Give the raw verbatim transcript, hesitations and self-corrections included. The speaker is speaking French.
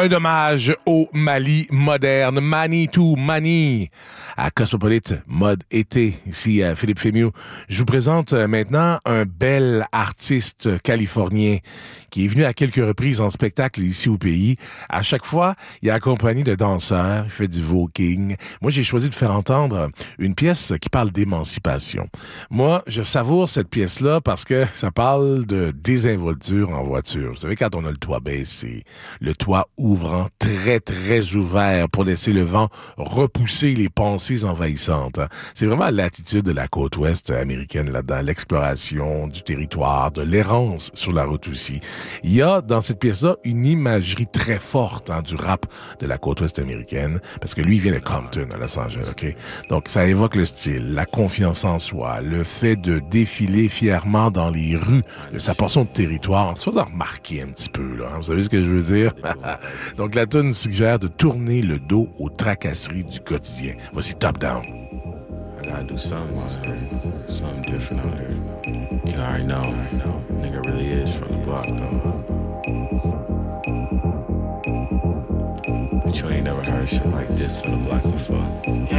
Un hommage au Mali moderne, Manitou, Mani, à Cosmopolite, mode été. Ici, à Philippe Fémieux. Je vous présente maintenant un bel artiste californien qui est venu à quelques reprises en spectacle ici au pays. À chaque fois, il est accompagné de danseurs, il fait du voguing. Moi, j'ai choisi de faire entendre une pièce qui parle d'émancipation. Moi, je savoure cette pièce-là parce que ça parle de désinvolture en voiture. Vous savez, quand on a le toit baissé, le toit ouvrant, très, très ouvert pour laisser le vent repousser les pensées envahissantes. C'est vraiment l'attitude de la côte ouest américaine là-dedans, l'exploration du territoire, de l'errance sur la route aussi. Il y a dans cette pièce-là une imagerie très forte hein, du rap de la côte ouest américaine, parce que lui, il vient de Compton, à Los Angeles, OK? Donc, ça évoque le style, la confiance en soi, le fait de défiler fièrement dans les rues de sa portion de territoire, en se faisant remarquer un petit peu, là. Hein? Vous savez ce que je veux dire? Donc, la tune suggère de tourner le dos aux tracasseries du quotidien. Voici Top Down. I gotta do something out here, something different out here. You already know, nigga really is from the block though. But you ain't never heard shit like this from the block before. Yeah.